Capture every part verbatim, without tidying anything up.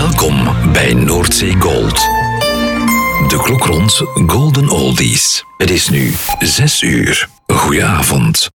Welkom bij Noordzee Gold. De klok rond Golden Oldies. Het is nu zes uur. Goedenavond.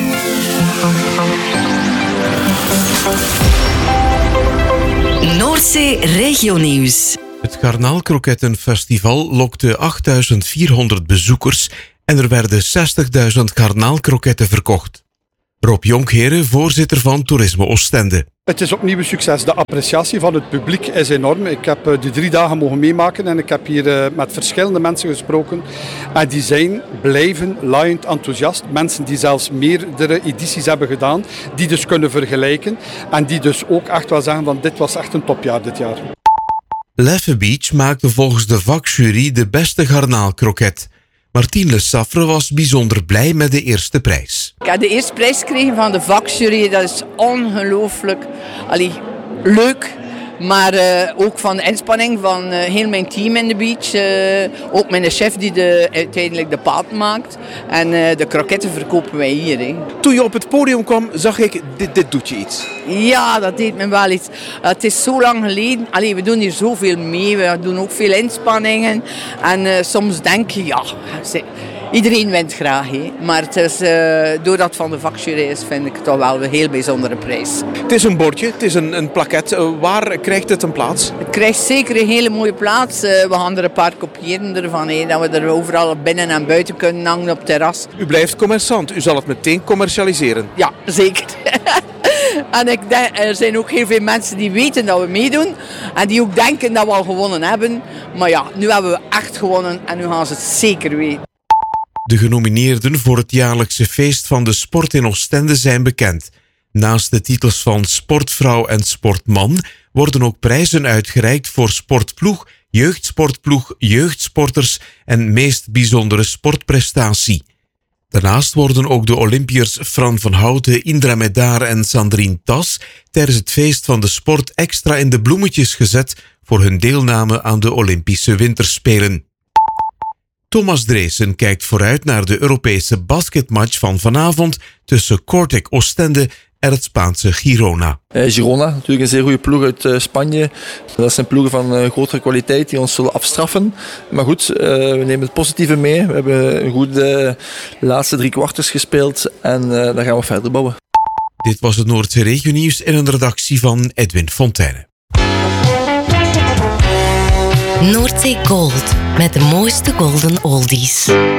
Noordzee Regionieuws. Het Garnaalkrokettenfestival lokte achtduizend vierhonderd bezoekers en er werden zestigduizend garnaalkroketten verkocht. Rob Jonkheren, voorzitter van Toerisme Oostende. Het is opnieuw een succes. De appreciatie van het publiek is enorm. Ik heb die drie dagen mogen meemaken en ik heb hier met verschillende mensen gesproken. En die zijn blijven laaiend enthousiast. Mensen die zelfs meerdere edities hebben gedaan, die dus kunnen vergelijken. En die dus ook echt wel zeggen van dit was echt een topjaar dit jaar. Leffe Beach maakte volgens de vakjury de beste garnaalkroket. Martien Le Saffre was bijzonder blij met de eerste prijs. Ik heb de eerste prijs gekregen van de vakjury. Dat is ongelooflijk allee, leuk. Maar uh, ook van de inspanning van uh, heel mijn team in de beach. Uh, ook mijn chef die de, uiteindelijk de paten maakt. En uh, de kroketten verkopen wij hier. Hè. Toen je op het podium kwam, zag ik, dit, dit doet je iets. Ja, dat deed me wel iets. Uh, het is zo lang geleden. Allee, we doen hier zoveel mee. We doen ook veel inspanningen. En uh, soms denk je, ja... Iedereen wint graag, he. Maar het is, uh, doordat het van de vakjury is, vind ik het toch wel een heel bijzondere prijs. Het is een bordje, het is een, een plaquette. Uh, waar krijgt het een plaats? Het krijgt zeker een hele mooie plaats. Uh, we gaan er een paar kopiëren ervan, he, dat we er overal binnen en buiten kunnen hangen op het terras. U blijft commerçant, u zal het meteen commercialiseren. Ja, zeker. En ik denk, er zijn ook heel veel mensen die weten dat we meedoen. En die ook denken dat we al gewonnen hebben. Maar ja, nu hebben we echt gewonnen en nu gaan ze het zeker weten. De genomineerden voor het jaarlijkse feest van de sport in Oostende zijn bekend. Naast de titels van sportvrouw en sportman worden ook prijzen uitgereikt voor sportploeg, jeugdsportploeg, jeugdsporters en meest bijzondere sportprestatie. Daarnaast worden ook de Olympiërs Fran van Houten, Indra Medaar en Sandrine Tas tijdens het feest van de sport extra in de bloemetjes gezet voor hun deelname aan de Olympische Winterspelen. Thomas Dreesen kijkt vooruit naar de Europese basketmatch van vanavond tussen Cortec Oostende en het Spaanse Girona. Uh, Girona, natuurlijk een zeer goede ploeg uit uh, Spanje. Dat zijn ploegen van uh, grotere kwaliteit die ons zullen afstraffen. Maar goed, uh, we nemen het positieve mee. We hebben een goede uh, laatste drie kwarters gespeeld en uh, daar gaan we verder bouwen. Dit was het Noordzee Regionieuws in een redactie van Edwin Fontijne. Noordzee Gold met de mooiste golden oldies.